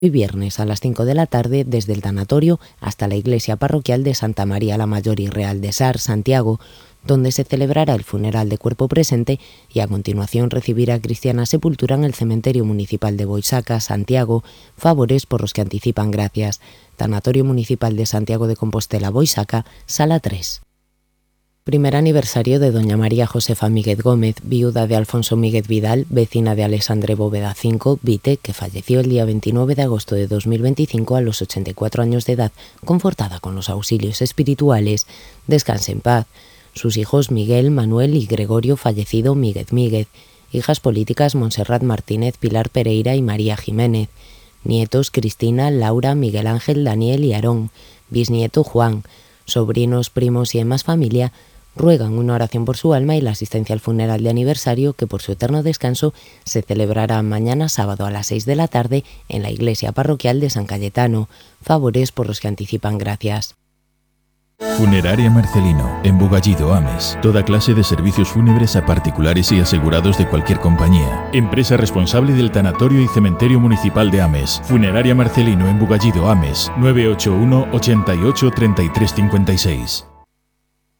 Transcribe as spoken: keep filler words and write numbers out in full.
Hoy viernes a las cinco de la tarde desde el tanatorio hasta la iglesia parroquial de Santa María la Mayor y Real de Sar, Santiago, donde se celebrará el funeral de cuerpo presente y a continuación recibirá cristiana sepultura en el cementerio municipal de Boisaca, Santiago, favores por los que anticipan gracias. Tanatorio Municipal de Santiago de Compostela, Boisaca, Sala tres. Primer aniversario de doña María Josefa Míguez Gómez, viuda de Alfonso Míguez Vidal, vecina de Alexandre Bóveda cinco, Vite, que falleció el día veintinueve de agosto de dos mil veinticinco a los ochenta y cuatro años de edad, confortada con los auxilios espirituales. Descanse en paz. Sus hijos Miguel, Manuel y Gregorio, fallecido Míguez Míguez. Hijas políticas Montserrat Martínez, Pilar Pereira y María Jiménez. Nietos Cristina, Laura, Miguel Ángel, Daniel y Aarón. Bisnieto Juan. Sobrinos, primos y demás familia ruegan una oración por su alma y la asistencia al funeral de aniversario que por su eterno descanso se celebrará mañana sábado a las seis de la tarde en la iglesia parroquial de San Cayetano. Favores por los que anticipan gracias. Funeraria Marcelino, en Bugallido, Ames. Toda clase de servicios fúnebres a particulares y asegurados de cualquier compañía. Empresa responsable del Tanatorio y Cementerio Municipal de Ames. Funeraria Marcelino, en Bugallido, Ames. nueve ocho uno, ochenta y ocho, treinta y tres cincuenta y seis.